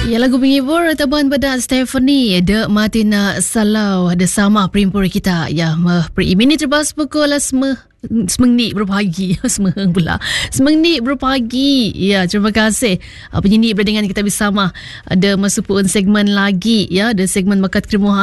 Ya, lagu menghibur taban pada Stephanie de Martina Salau ada sama perimpur kita ya ini terbas pukul semenit berpagi semeng pula semenit berpagi ya. Terima kasih penyanyi berdengan kita bersama. Ada masuk pun segmen lagi ya, ada segmen Bakat Krimuha